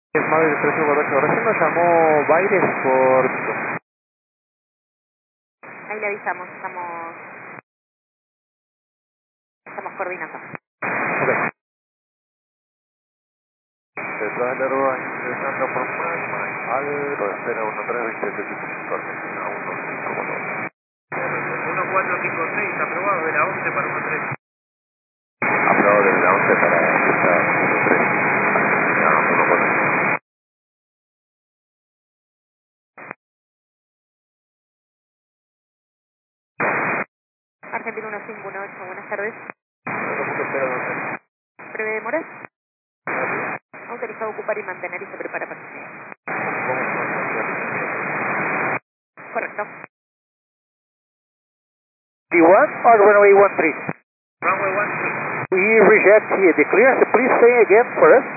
Es Maverick 348, recién nos llamó Baires por... Ahí le avisamos, estamos coordinando. Ok. Detrás de Aruba, ingresando por Magma, al 013-2775, Argentina 1456, aprobado de la 11 para 13. aprobado desde la 11 para esta 13, Argentina 14. Argentina 1518, buenas tardes. 1.012. Breve demora. Autorizado a ocupar y mantener y se prepara para llegar. Correcto. D1 or runway 13. Runway 13. We reject here the clearance. Please say again for us.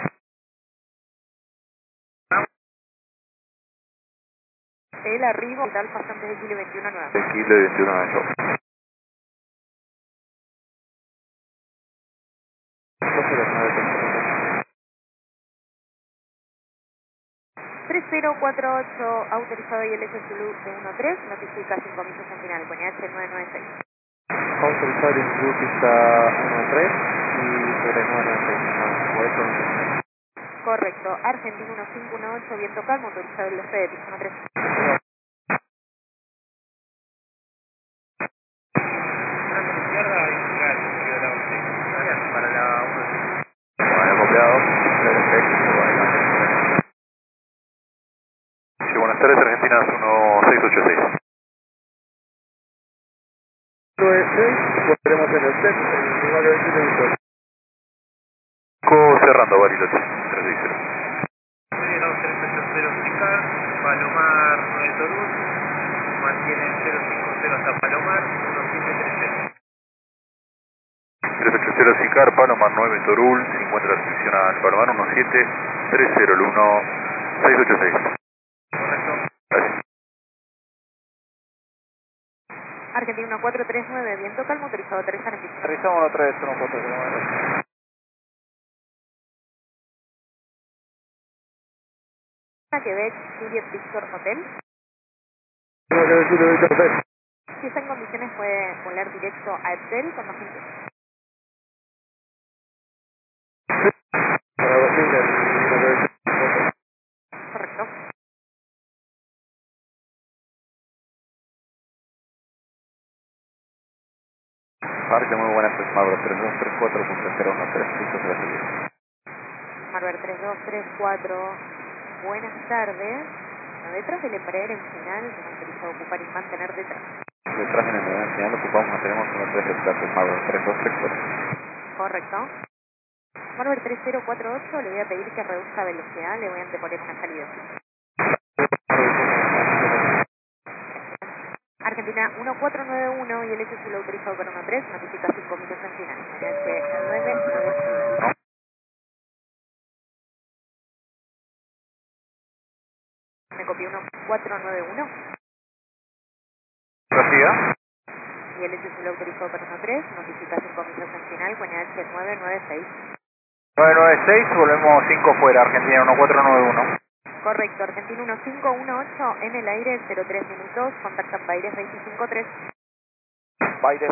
El arribo tal pasante de Kilo 21 nueva. De Kilo 21 a yo. 3048, autorizado ILS Zulu de 13, notifica 5 millas en final, con H996. Autorizado en Blue pista 13 y sobre 996. Correcto. Argentina 1518, viento calmo, autorizado el LF de pista 13. Izquierda, indicar el de la 11. Para la 1. Bueno, copiado. Sí, buenas tardes, Argentina 1686. 9-6, volveremos en el set, el número de minutos. Cerrando, Bariloche, 360. Serie 380 Chica, Palomar 9 Torún, mantienen 050 hasta Palomar, 1730. 380 Sicar, Palomar 9 Torul, 50 la restricción al Palomar 1730, el 1686. Correcto. Gracias. Argentina 1439, viento calmo, autorizado 3 en pista. Aterrizamos 1314. Quebec, Juliet Victor Hotel. Si está en condiciones puede volar directo a Excel con 200. Para 2000, Correcto. Parque, muy buenas, es Mauro 3234.013, listos de la salida. Marber 3234, buenas tardes. Detrás del Embraer en final, que nos autorizado a ocupar y mantener detrás. Detrás en el nivel final ocupamos, mantenemos 1-3 de plato, Mauro 3234. Correcto. Marber 3048, le voy a pedir que reduzca velocidad, le voy a anteponer una salida. Argentina 1491 y el hecho lo autorizado para 13, notifica 5 minutos en final. H996. Me copió 1491 ¿Prosiga? y el hecho lo autorizado para 13, notifica 5 minutos en final con H996. 996, volvemos 5 fuera, Argentina 1491. Correcto, Argentina 1518 en el aire, 03 minutos, contactan Baires 253. Baires